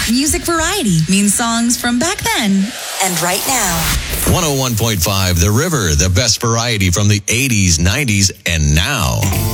Music variety means songs from back then and right now. 101.5 The River, the best variety from the 80s, 90s, and now.